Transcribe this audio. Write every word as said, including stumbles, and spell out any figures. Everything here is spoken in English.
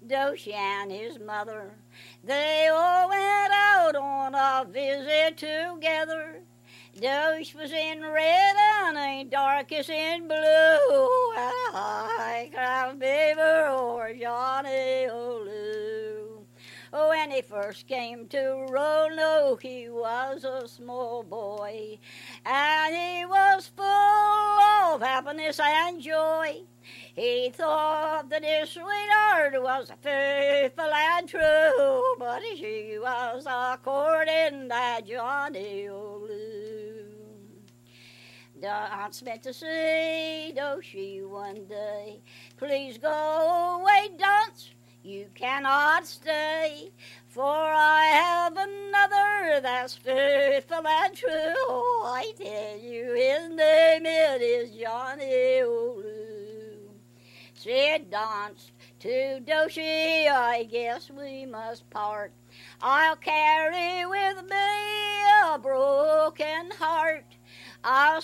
Doshi and his mother, they all went out on a visit together. Dosh was in red and ain't dark as in blue. I cry beaver or Johnny O'Loo. Oh, when he first came to Roanoke, he was a small boy, and he was full of happiness and joy. He thought that his sweetheart was faithful and true, but she was a courting that Johnny O'Loo. Dance meant to say, Doshi one day, please go away, Dance, you cannot stay, for I have another that's faithful and true. I tell you, his name it is Johnny O'Loo. Said Dance to Doshi, I guess we must part. I'll carry with me a broken heart. I'll